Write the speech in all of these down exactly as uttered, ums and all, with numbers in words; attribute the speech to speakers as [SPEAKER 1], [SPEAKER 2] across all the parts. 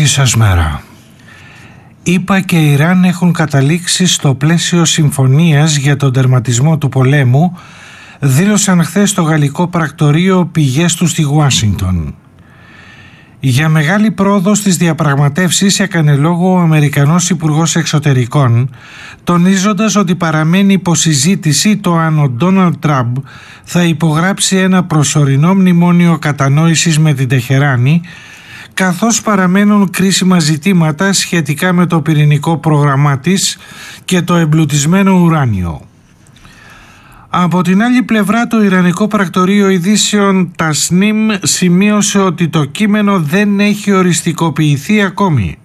[SPEAKER 1] Καλή σας μέρα. ΗΠΑ και Ιράν έχουν καταλήξει στο πλαίσιο συμφωνίας για τον τερματισμό του πολέμου, δήλωσαν χθες στο γαλλικό πρακτορείο πηγές του στη Ουάσιγκτον. Για μεγάλη πρόοδο στις διαπραγματεύσεις έκανε λόγο ο Αμερικανός Υπουργός Εξωτερικών, τονίζοντας ότι παραμένει υποσυζήτηση το αν ο Ντόναλντ Τραμπ θα υπογράψει ένα προσωρινό μνημόνιο κατανόησης με την Τεχεράνη, καθώς παραμένουν κρίσιμα ζητήματα σχετικά με το πυρηνικό πρόγραμμά της και το εμπλουτισμένο ουράνιο. Από την άλλη πλευρά, το Ιρανικό πρακτορείο ειδήσεων Τασνίμ σημείωσε ότι το κείμενο δεν έχει οριστικοποιηθεί ακόμη.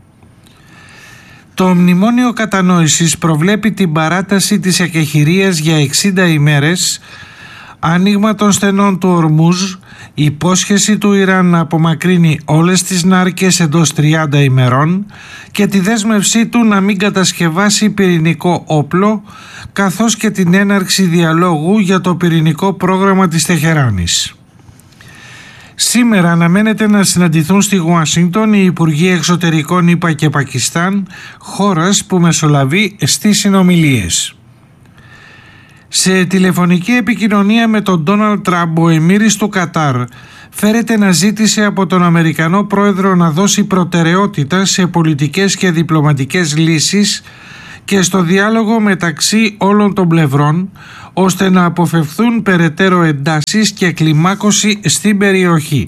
[SPEAKER 1] Το μνημόνιο κατανόησης προβλέπει την παράταση της εκεχηρίας για εξήντα ημέρες, άνοιγμα των στενών του Ορμούζ, υπόσχεση του Ιράν να απομακρύνει όλες τις νάρκες εντός τριάντα ημερών και τη δέσμευσή του να μην κατασκευάσει πυρηνικό όπλο, καθώς και την έναρξη διαλόγου για το πυρηνικό πρόγραμμα της Τεχεράνης. Σήμερα αναμένεται να συναντηθούν στη Ουάσιγκτον οι Υπουργοί Εξωτερικών ΗΠΑ και Πακιστάν, χώρας που μεσολαβεί στις συνομιλίες. Σε τηλεφωνική επικοινωνία με τον Ντόναλντ Τραμπ, ο Εμμύρης του Κατάρ φέρεται να ζήτησε από τον Αμερικανό πρόεδρο να δώσει προτεραιότητα σε πολιτικές και διπλωματικές λύσεις και στο διάλογο μεταξύ όλων των πλευρών, ώστε να αποφευθούν περαιτέρω εντάσεις και κλιμάκωση στην περιοχή.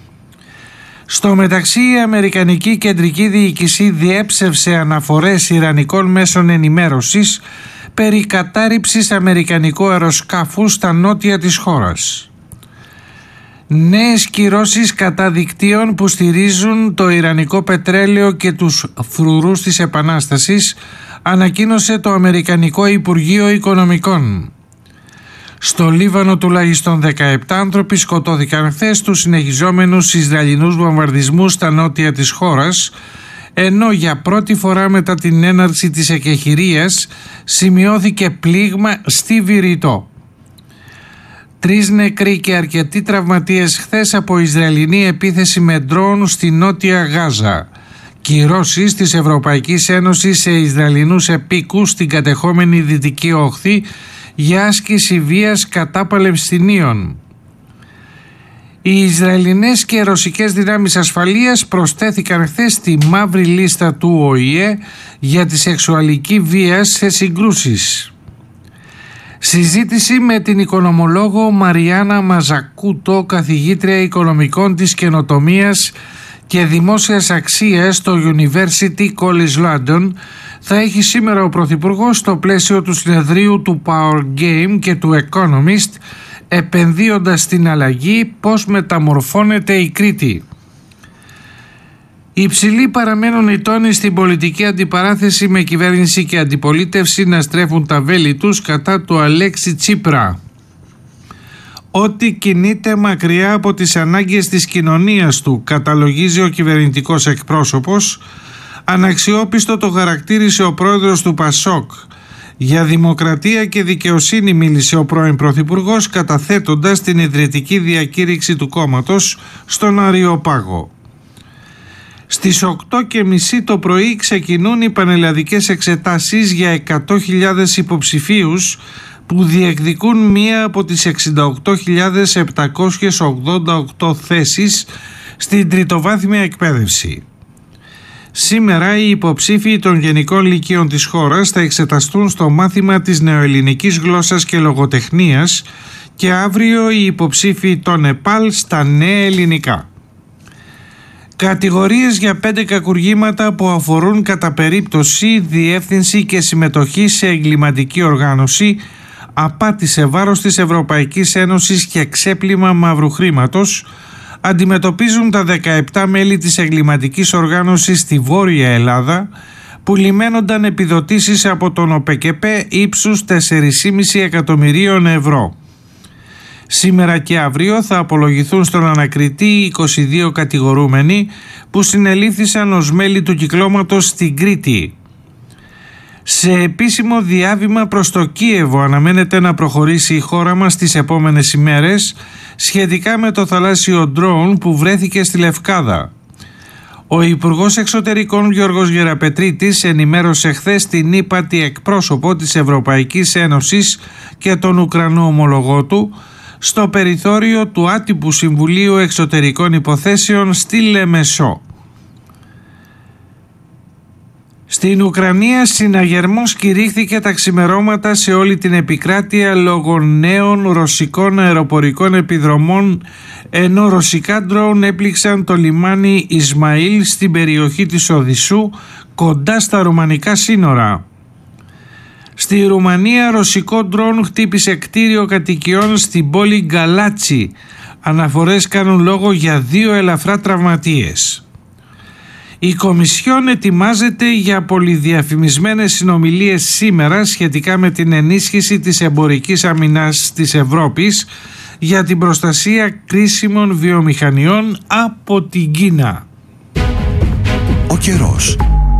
[SPEAKER 1] Στο μεταξύ, η Αμερικανική Κεντρική Διοίκηση διέψευσε αναφορές ιρανικών μέσων ενημέρωσης περί κατάρριψης αμερικανικού αεροσκάφου στα νότια της χώρας. Νέες κυρώσεις κατά δικτύων που στηρίζουν το ιρανικό πετρέλαιο και τους φρουρούς της Επανάστασης ανακοίνωσε το Αμερικανικό Υπουργείο Οικονομικών. Στο Λίβανο τουλάχιστον δεκαεπτά άνθρωποι σκοτώθηκαν χθες στους συνεχιζόμενους Ισραηλινούς βομβαρδισμούς στα νότια της χώρας, ενώ για πρώτη φορά μετά την έναρξη της εκεχηρίας σημειώθηκε πλήγμα στη Βηρητό. Τρεις νεκροί και αρκετοί τραυματίες χθες από Ισραηλινή επίθεση με ντρόουν στη Νότια Γάζα. Κυρώσεις της Ευρωπαϊκής Ένωσης σε Ισραηλινούς επίκους στην κατεχόμενη Δυτική Όχθη για άσκηση βίας κατά Παλαιστινίων. Οι Ισραηλινές και ρωσικές δυνάμεις ασφαλείας προσθέθηκαν χθες στη μαύρη λίστα του Ο Η Ε για τη σεξουαλική βία σε συγκρούσεις. Συζήτηση με την οικονομολόγο Μαριάννα Μαζακούτο, καθηγήτρια οικονομικών της καινοτομίας και δημόσιας αξίας στο University College London, θα έχει σήμερα ο Πρωθυπουργός στο πλαίσιο του συνεδρίου του Power Game και του Economist, επενδύοντας στην αλλαγή πώς μεταμορφώνεται η Κρήτη. Υψηλοί παραμένουν οι τόνοι στην πολιτική αντιπαράθεση, με κυβέρνηση και αντιπολίτευση να στρέφουν τα βέλη τους κατά του Αλέξη Τσίπρα. Ότι κινείται μακριά από τις ανάγκες της κοινωνίας του, καταλογίζει ο κυβερνητικός εκπρόσωπος. Αναξιόπιστο το χαρακτήρισε ο πρόεδρος του Πασόκ. Για δημοκρατία και δικαιοσύνη μίλησε ο πρώην πρωθυπουργός, καταθέτοντας την ιδρυτική διακήρυξη του κόμματος στον Αριοπάγο. Στις οκτώ και μισή το πρωί ξεκινούν οι πανελλαδικές εξετάσεις για εκατό χιλιάδες υποψηφίους που διεκδικούν μία από τις εξήντα οκτώ χιλιάδες επτακόσιες ογδόντα οκτώ θέσεις στην τριτοβάθμια εκπαίδευση. Σήμερα οι υποψήφοι των γενικών λυκείων της χώρας θα εξεταστούν στο μάθημα της νεοελληνικής γλώσσας και λογοτεχνίας και αύριο οι υποψήφοι των ΕΠΑΛ στα νέα ελληνικά. Κατηγορίες για πέντε κακουργήματα που αφορούν κατά περίπτωση διεύθυνση και συμμετοχή σε εγκληματική οργάνωση, απάτη σε βάρος της Ευρωπαϊκής Ένωσης και ξέπλυμα μαύρου χρήματος αντιμετωπίζουν τα δεκαεπτά μέλη της εγκληματικής οργάνωσης στη Βόρεια Ελλάδα, που λιμένονταν επιδοτήσεις από τον ΟΠΕΚΕΠΕ ύψους τέσσερα κόμμα πέντε εκατομμυρίων ευρώ. Σήμερα και αύριο θα απολογηθούν στον ανακριτή είκοσι δύο κατηγορούμενοι που συνελήφθησαν ως μέλη του κυκλώματος στην Κρήτη. Σε επίσημο διάβημα προς το Κίεβο αναμένεται να προχωρήσει η χώρα μας τις επόμενες ημέρες σχετικά με το θαλάσσιο ντρόουν που βρέθηκε στη Λευκάδα. Ο Υπουργός Εξωτερικών Γιώργος Γεραπετρίτης ενημέρωσε χθες την ύπατη εκπρόσωπο της Ευρωπαϊκής Ένωσης και τον Ουκρανό ομολογό του στο περιθώριο του άτυπου Συμβουλίου Εξωτερικών Υποθέσεων στη Λεμεσό. Στην Ουκρανία συναγερμός κηρύχθηκε τα ξημερώματα σε όλη την επικράτεια λόγω νέων ρωσικών αεροπορικών επιδρομών, ενώ ρωσικά ντρόουν έπληξαν το λιμάνι Ισμαήλ στην περιοχή της Οδυσσού κοντά στα ρουμανικά σύνορα. Στη Ρουμανία ρωσικό ντρόουν χτύπησε κτίριο κατοικιών στην πόλη Γκαλάτσι. Αναφορές κάνουν λόγο για δύο ελαφρά τραυματίες. Η Κομισιόν ετοιμάζεται για πολυδιαφημισμένες συνομιλίες σήμερα σχετικά με την ενίσχυση της εμπορικής αμυνάς της Ευρώπης για την προστασία κρίσιμων βιομηχανιών από την Κίνα.
[SPEAKER 2] Ο καιρός.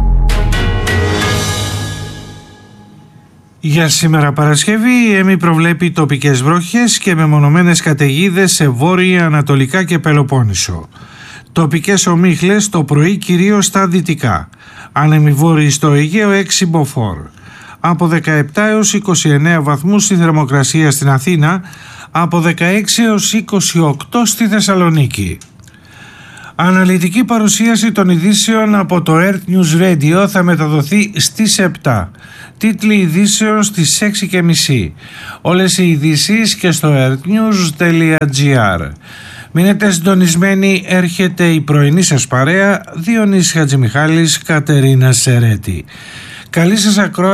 [SPEAKER 1] Για σήμερα Παρασκευή η ΕΜΗ προβλέπει τοπικές βροχές και μεμονωμένες καταιγίδες σε βόρεια, ανατολικά και Πελοπόννησο. Τοπικές ομίχλες το πρωί κυρίως στα δυτικά. Άνεμοι βόρειοι στο Αιγαίο έξι μποφόρ. Από δεκαεπτά έως είκοσι εννέα βαθμούς στη θερμοκρασία στην Αθήνα, από δεκαέξι έως είκοσι οκτώ στη Θεσσαλονίκη. Αναλυτική παρουσίαση των ειδήσεων από το Earth News Radio θα μεταδοθεί στις επτά. Τίτλοι ειδήσεων στις έξι και μισή. Όλες οι ειδήσεις και στο earthnews τελεία gr. Μείνετε συντονισμένοι, έρχεται η πρωινή σας παρέα, Διονύσης Χατζημιχάλης, Κατερίνα Σερέτη. Καλή σας ακρόαση.